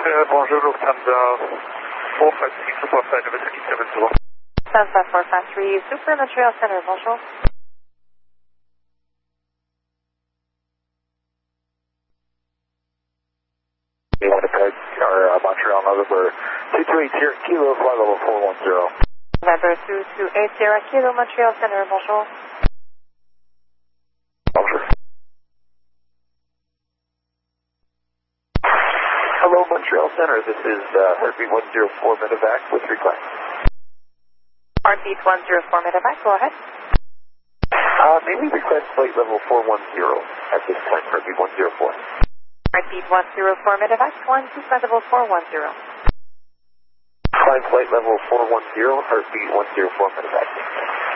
Bonjour, Lufthansa 453 Superflight number 370. Lufthansa 453 Super Montreal Center, bonjour. Winnipeg, or Montreal, November 2280 Kilo, flight level 410. November 2280 Kilo, Montreal Center, bonjour. Bonjour. Hello, Montreal Center. This is Heartbeat 104 Medevac with request. Heartbeat 104 Medevac, go ahead. May we request flight level 410 at this time, Heartbeat 104. Heartbeat 104 Medevac, 1 to flight level 410. Climb flight level 410, Heartbeat 104 Medevac.